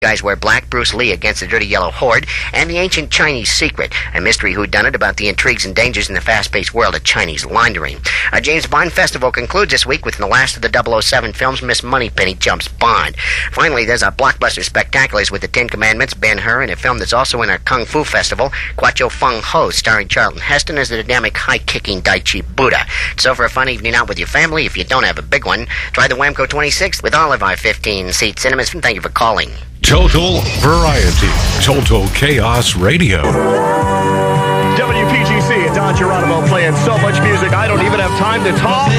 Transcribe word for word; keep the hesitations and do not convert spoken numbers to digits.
Guys wear black, Bruce Lee against the dirty yellow horde, and the ancient Chinese secret, a mystery whodunit about the intrigues and dangers in the fast-paced world of Chinese laundering. A James Bond festival concludes this week with the last of the double oh seven films, Miss Moneypenny Jumps Bond. Finally, there's a blockbuster spectaculars with the Ten Commandments, Ben-Hur, and a film that's also in our Kung Fu Festival, Quacho Fung Ho, starring Charlton Heston as the dynamic, high-kicking Daichi Buddha. So for a fun evening out with your family, if you don't have a big one, try the Whamco twenty-six with all of our fifteen-seat cinemas, and thank you for calling. Total variety. Total Chaos Radio. W P G C and Don Geronimo playing so much music, I don't even have time to talk.